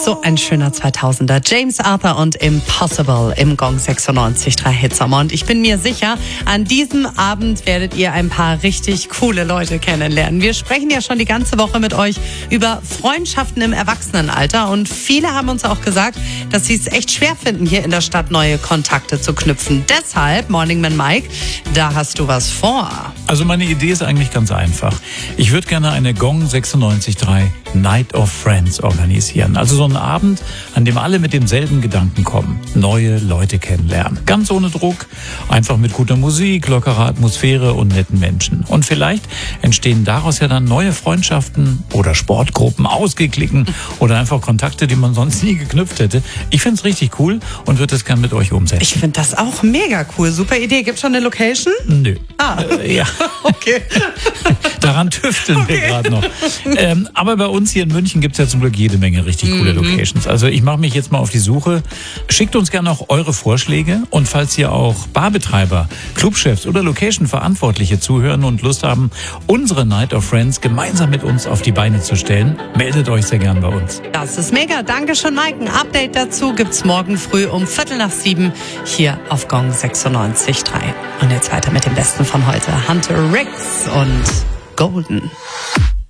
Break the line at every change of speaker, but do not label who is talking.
So ein schöner 2000er. James Arthur und Impossible im Gong 96.3 Hitsommer. Und ich bin mir sicher, an diesem Abend werdet ihr ein paar richtig coole Leute kennenlernen. Wir sprechen ja schon die ganze Woche mit euch über Freundschaften im Erwachsenenalter. Und viele haben uns auch gesagt, dass sie es echt schwer finden, hier in der Stadt neue Kontakte zu knüpfen. Deshalb, Morning Man Mike, da hast du was vor.
Also meine Idee ist eigentlich ganz einfach. Ich würde gerne eine Gong 96.3 Night of Friends organisieren. Also so einen Abend, an dem alle mit demselben Gedanken kommen. Neue Leute kennenlernen. Ganz ohne Druck, einfach mit guter Musik, lockerer Atmosphäre und netten Menschen. Und vielleicht entstehen daraus ja dann neue Freundschaften oder Sportgruppen, Ausgeklicken oder einfach Kontakte, die man sonst nie geknüpft hätte. Ich finde es richtig cool und würde es gerne mit euch umsetzen.
Ich finde das auch mega cool. Super Idee. Gibt's schon eine Location?
Nö.
Ja. Okay.
Daran tüfteln wir gerade noch. Aber bei uns hier in München gibt's ja zum Glück jede Menge richtig coole Locations. Also ich mache mich jetzt mal auf die Suche. Schickt uns gerne auch eure Vorschläge. Und falls ihr auch Barbetreiber, Clubchefs oder Location-Verantwortliche zuhören und Lust haben, unsere Night of Friends gemeinsam mit uns auf die Beine zu stellen, meldet euch sehr gern bei uns.
Das ist mega. Dankeschön, Mike. Ein Update dazu gibt's morgen früh um 6:15 hier auf Gong 96.3. Und jetzt weiter mit dem Besten von heute. Hunter Riggs und Golden.